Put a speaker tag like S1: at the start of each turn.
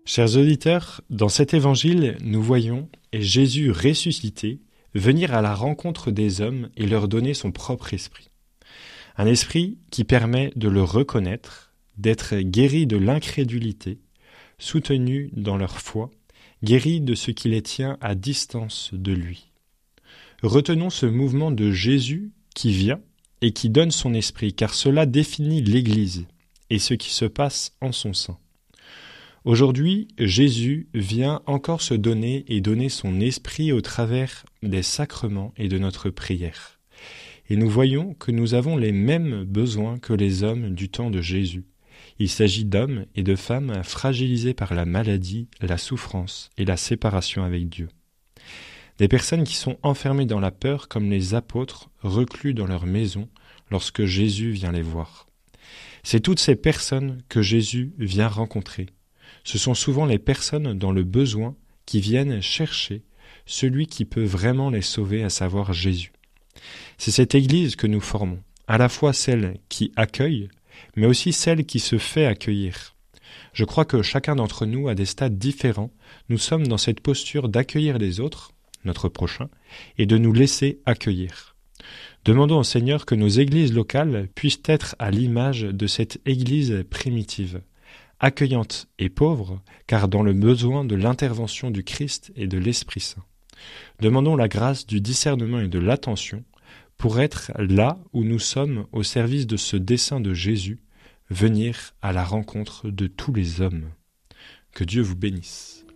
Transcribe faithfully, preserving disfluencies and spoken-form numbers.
S1: Chers auditeurs, dans cet évangile, nous voyons Jésus ressuscité venir à la rencontre des hommes et leur donner son propre esprit. Un esprit qui permet de le reconnaître, d'être guéri de l'incrédulité, soutenu dans leur foi, guéri de ce qui les tient à distance de lui. Retenons ce mouvement de Jésus qui vient et qui donne son esprit, car cela définit l'Église et ce qui se passe en son sein. Aujourd'hui, Jésus vient encore se donner et donner son esprit au travers des sacrements et de notre prière. Et nous voyons que nous avons les mêmes besoins que les hommes du temps de Jésus. Il s'agit d'hommes et de femmes fragilisés par la maladie, la souffrance et la séparation avec Dieu. Des personnes qui sont enfermées dans la peur comme les apôtres reclus dans leur maison lorsque Jésus vient les voir. C'est toutes ces personnes que Jésus vient rencontrer. Ce sont souvent les personnes dans le besoin qui viennent chercher celui qui peut vraiment les sauver, à savoir Jésus. C'est cette Église que nous formons, à la fois celle qui accueille, mais aussi celle qui se fait accueillir. Je crois que chacun d'entre nous, à des stades différents, nous sommes dans cette posture d'accueillir les autres, notre prochain, et de nous laisser accueillir. Demandons au Seigneur que nos églises locales puissent être à l'image de cette Église primitive, accueillante et pauvre, car dans le besoin de l'intervention du Christ et de l'Esprit Saint. Demandons la grâce du discernement et de l'attention pour être là où nous sommes au service de ce dessein de Jésus, venir à la rencontre de tous les hommes. Que Dieu vous bénisse.